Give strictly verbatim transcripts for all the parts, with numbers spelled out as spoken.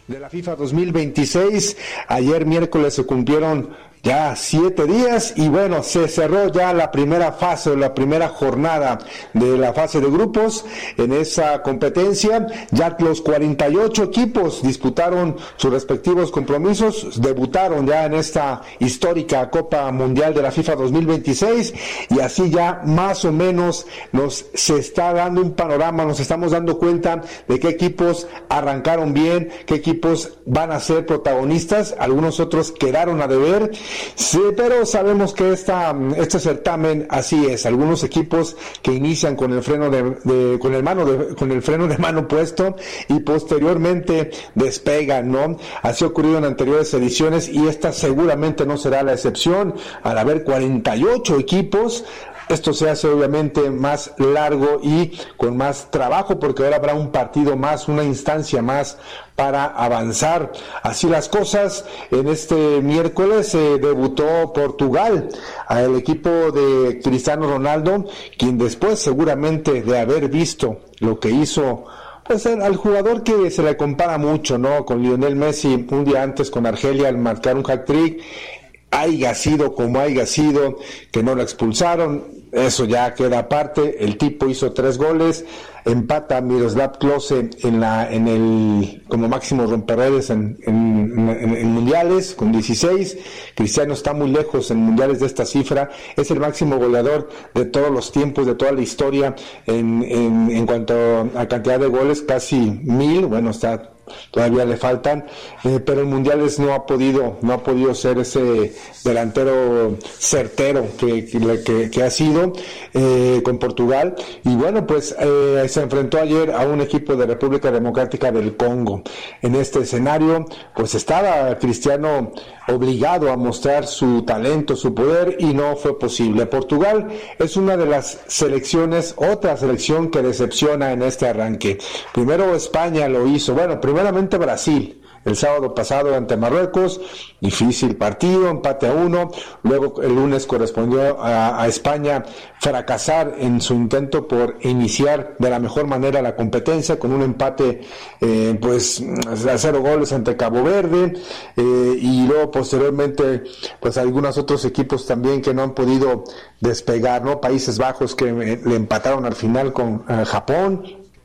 de la FIFA dos mil veintiséis. Ayer miércoles se cumplieron ya siete días y bueno, se cerró ya la primera fase, la primera jornada de la fase de grupos en esa competencia. Ya los cuarenta y ocho equipos disputaron sus respectivos compromisos, debutaron ya en esta histórica Copa Mundial de la FIFA dos mil veintiséis y así ya más o menos nos se está dando un panorama, nos estamos dando cuenta de qué equipos arrancaron bien, qué equipos van a ser protagonistas, algunos otros quedaron a deber. Sí, pero sabemos que esta, este certamen así es. Algunos equipos que inician con el freno de, de con el mano de, con el freno de mano puesto y posteriormente despegan, ¿no? Así ha ocurrido en anteriores ediciones y esta seguramente no será la excepción. Al haber cuarenta y ocho equipos, esto se hace obviamente más largo y con más trabajo porque ahora habrá un partido más, una instancia más para avanzar. Así las cosas, en este miércoles se eh, debutó Portugal, el equipo de Cristiano Ronaldo, quien después seguramente de haber visto lo que hizo pues al jugador que se le compara mucho, ¿no? Con Lionel Messi un día antes con Argelia al marcar un hat-trick, haya sido como haya sido, que no lo expulsaron, eso ya queda aparte. El tipo hizo tres goles, empata Miroslav Klose en la en el como máximo romperredes en, en, en, en mundiales con dieciséis. Cristiano está muy lejos en mundiales de esta cifra, es el máximo goleador de todos los tiempos, de toda la historia en, en, en cuanto a cantidad de goles, casi mil, bueno, está todavía le faltan, eh, pero en mundiales no ha podido no ha podido ser ese delantero certero que, que, que ha sido eh, con Portugal. Y bueno, pues eh, se enfrentó ayer a un equipo de República Democrática del Congo. En este escenario pues estaba Cristiano obligado a mostrar su talento, su poder, y no fue posible. Portugal es una de las selecciones, otra selección que decepciona en este arranque. Primero España lo hizo, bueno, primeramente Brasil, el sábado pasado ante Marruecos, difícil partido, empate a uno. Luego el lunes correspondió a, a España fracasar en su intento por iniciar de la mejor manera la competencia con un empate eh, pues a cero goles ante Cabo Verde, eh, y luego posteriormente pues algunos otros equipos también que no han podido despegar, ¿no? Países Bajos que eh, le empataron al final con eh, Japón.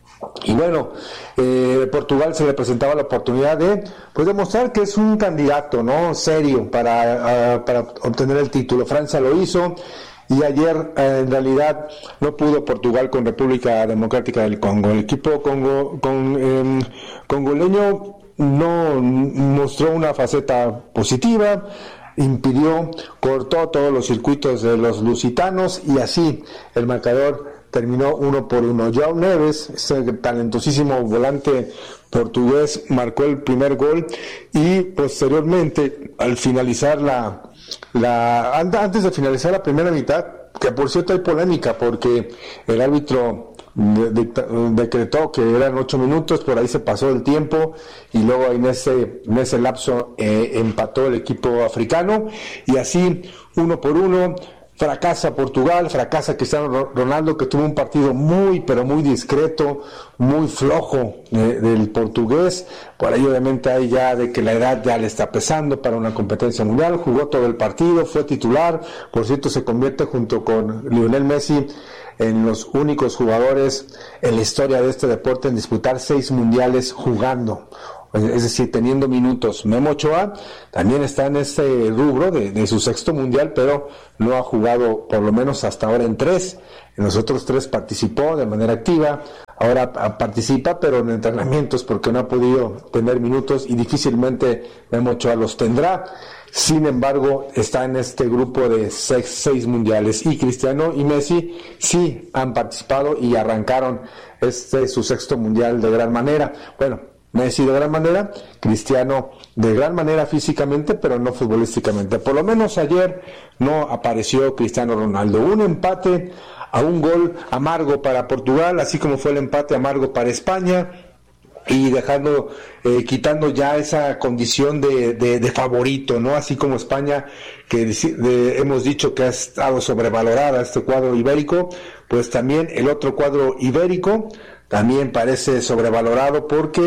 Y bueno, eh, Portugal se le presentaba la oportunidad de pues demostrar que es un candidato, ¿no? Serio para, uh, para obtener el título. Francia lo hizo y ayer eh, en realidad no pudo Portugal con República Democrática del Congo. El equipo congo, con, eh, congoleño no mostró una faceta positiva, impidió, cortó todos los circuitos de los lusitanos y así el marcador terminó uno por uno. João Neves, ese talentosísimo volante portugués, marcó el primer gol y posteriormente, al finalizar la, la antes de finalizar la primera mitad, que por cierto hay polémica porque el árbitro de, de, decretó que eran ocho minutos, por ahí se pasó el tiempo y luego en ese, en ese lapso eh, empató el equipo africano y así uno por uno. Fracasa Portugal, fracasa Cristiano Ronaldo, que tuvo un partido muy, pero muy discreto, muy flojo eh, del portugués. Por ahí obviamente hay ya de que la edad ya le está pesando para una competencia mundial. Jugó todo el partido, fue titular. Por cierto, se convierte junto con Lionel Messi en los únicos jugadores en la historia de este deporte en disputar seis mundiales jugando. Es decir, teniendo minutos. Memo Ochoa también está en este rubro de, de su sexto mundial, pero no ha jugado por lo menos hasta ahora en tres. En los otros tres participó de manera activa, ahora participa, pero en entrenamientos porque no ha podido tener minutos y difícilmente Memo Ochoa los tendrá. Sin embargo, está en este grupo de seis, seis mundiales y Cristiano y Messi sí han participado y arrancaron este su sexto mundial de gran manera. Bueno, Messi de gran manera, Cristiano de gran manera físicamente, pero no futbolísticamente. Por lo menos ayer no apareció Cristiano Ronaldo. Un empate a un gol amargo para Portugal, así como fue el empate amargo para España, y dejando, eh, quitando ya esa condición de, de, de favorito, ¿no? Así como España, que de, hemos dicho que ha estado sobrevalorada este cuadro ibérico, pues también el otro cuadro ibérico también parece sobrevalorado porque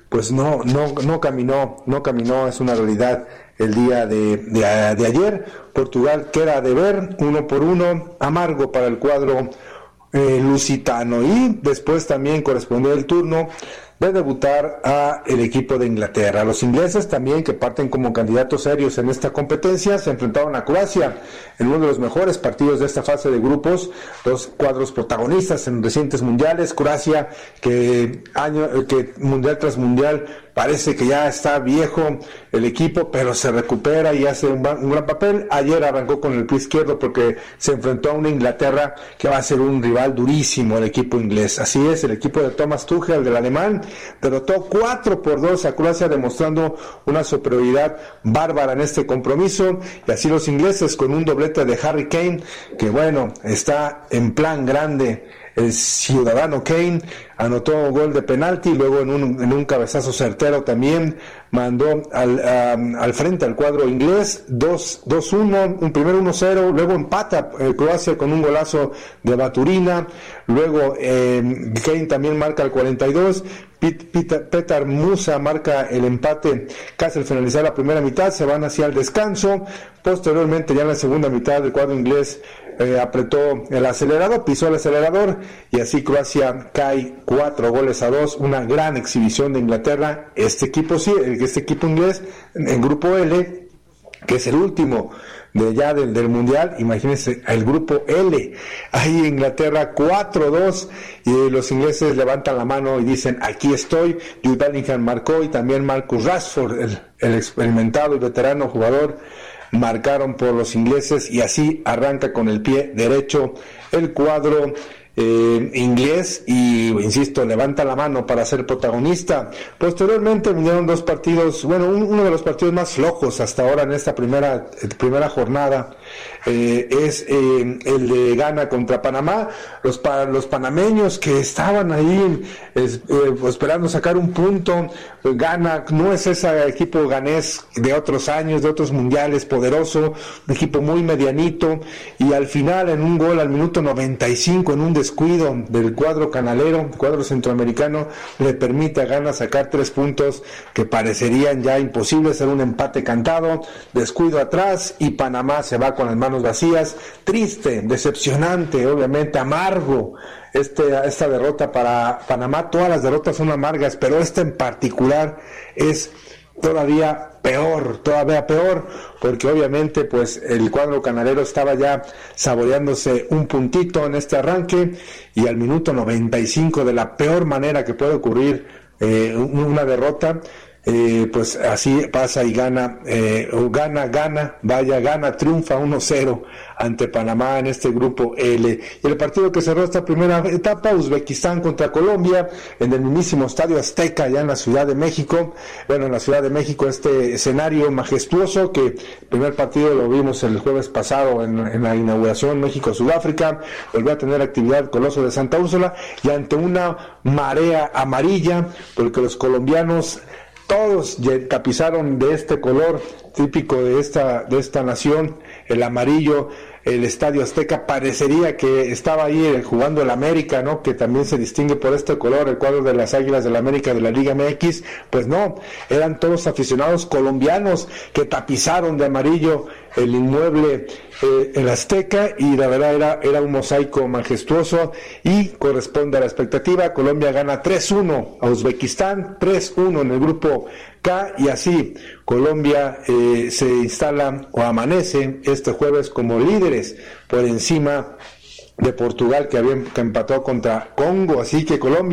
pues no, no, no caminó, no caminó, es una realidad el día de, de, de ayer. Portugal queda de ver, uno por uno, amargo para el cuadro eh, lusitano, y después también correspondió el turno de debutar a el equipo de Inglaterra. Los ingleses también, que parten como candidatos serios en esta competencia, se enfrentaron a Croacia en uno de los mejores partidos de esta fase de grupos, dos cuadros protagonistas en recientes mundiales. Croacia, que año que mundial tras mundial parece que ya está viejo el equipo, pero se recupera y hace un, un gran papel. Ayer arrancó con el pie izquierdo porque se enfrentó a una Inglaterra que va a ser un rival durísimo, el equipo inglés. Así es, el equipo de Thomas Tuchel, del alemán, derrotó cuatro por dos a Croacia, demostrando una superioridad bárbara en este compromiso. Y así los ingleses, con un doblete de Harry Kane, que bueno, está en plan grande. El ciudadano Kane anotó un gol de penalti, y luego en un, en un cabezazo certero también mandó al, um, al frente al cuadro inglés, dos uno, un primero uno cero, luego empata eh, Croacia con un golazo de Baturina, luego eh, Kane también marca el cuarenta y dos, Pit, Pit, Petar Musa marca el empate casi al finalizar la primera mitad, se van hacia el descanso. Posteriormente, ya en la segunda mitad, el cuadro inglés eh, apretó el acelerador, pisó el acelerador, y así Croacia cae cuatro goles a dos, una gran exhibición de Inglaterra. Este equipo sí, este equipo inglés en grupo L, que es el último de ya del, del mundial, imagínense el grupo L, ahí Inglaterra cuatro dos, y los ingleses levantan la mano y dicen: aquí estoy. Jude Bellingham marcó, y también Marcus Rashford, el, el experimentado y veterano jugador, marcaron por los ingleses, y así arranca con el pie derecho el cuadro Eh, inglés, y insisto, levanta la mano para ser protagonista. Posteriormente vinieron dos partidos, bueno, un, uno de los partidos más flojos hasta ahora en esta primera eh, primera jornada, eh, es eh, el de Ghana contra Panamá. Los pa, los panameños que estaban ahí es, eh, esperando sacar un punto. Ghana no es ese equipo ganés de otros años, de otros mundiales, poderoso, un equipo muy medianito, y al final, en un gol al minuto noventa y cinco, en un descuido del cuadro canalero, cuadro centroamericano, le permite a Ghana sacar tres puntos que parecerían ya imposibles, ser un empate cantado. Descuido atrás, y Panamá se va con las manos vacías. Triste, decepcionante, obviamente amargo este, esta derrota para Panamá. Todas las derrotas son amargas, pero esta en particular es todavía peor, todavía peor, porque obviamente pues el cuadro canalero estaba ya saboreándose un puntito en este arranque, y al minuto noventa y cinco, de la peor manera que puede ocurrir eh, una derrota, eh, pues así pasa y gana, eh, gana, gana, vaya, gana, triunfa uno cero ante Panamá en este grupo L. Y el partido que cerró esta primera etapa, Uzbekistán contra Colombia, en el mismísimo Estadio Azteca, ya en la Ciudad de México. Bueno, en la Ciudad de México, este escenario majestuoso, que el primer partido lo vimos el jueves pasado en, en la inauguración México-Sudáfrica, volvió a tener actividad Coloso de Santa Úrsula, y ante una marea amarilla, porque los colombianos todos tapizaron de este color típico de esta de esta nación, el amarillo, el Estadio Azteca. Parecería que estaba ahí jugando el América, ¿no?, que también se distingue por este color, el cuadro de las Águilas del América de la Liga M X. Pues no, eran todos aficionados colombianos que tapizaron de amarillo el inmueble, eh, el Azteca, y la verdad era, era un mosaico majestuoso, y corresponde a la expectativa. Colombia gana tres uno a Uzbekistán, tres uno en el grupo K, y así Colombia eh, se instala o amanece este jueves como líderes por encima de Portugal, que había que empató contra Congo. Así que Colombia